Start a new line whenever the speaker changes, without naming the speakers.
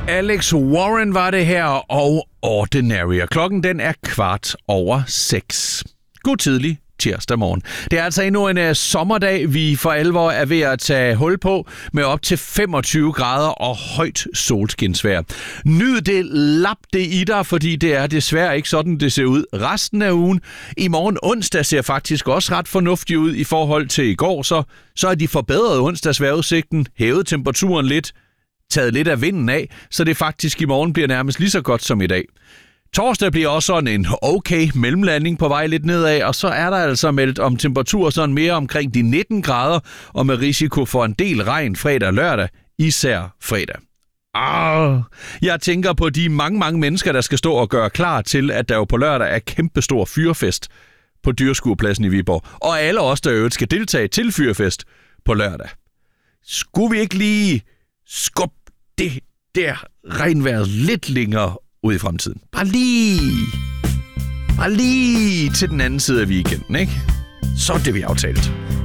Alex Warren var det her, og Ordinary. Klokken den er 6:15. God tidlig tirsdag morgen. Det er altså endnu en sommerdag, vi for alvor er ved at tage hul på, med op til 25 grader og højt solskinsvejr. Nyd det, lap det i dig, fordi det er desværre ikke sådan, det ser ud resten af ugen. I morgen onsdag ser faktisk også ret fornuftig ud i forhold til i går, så er de forbedret onsdagsvejrudsigten, hævet temperaturen lidt, taget lidt af vinden af, så det faktisk i morgen bliver nærmest lige så godt som i dag. Torsdag bliver også sådan en okay mellemlanding på vej lidt nedad, og så er der altså meldt om temperaturer sådan mere omkring de 19 grader, og med risiko for en del regn fredag og lørdag, især fredag. Jeg tænker på de mange mennesker, der skal stå og gøre klar til, at der jo på lørdag er kæmpestor fyrfest på Dyrskuepladsen i Viborg, og alle os, der jo skal deltage til fyrfest på lørdag. Skulle vi ikke lige skubbe det der regnvejr lidt længere ud i fremtiden? Bare lige til den anden side af weekenden, ikke? Så er det, vi aftalt.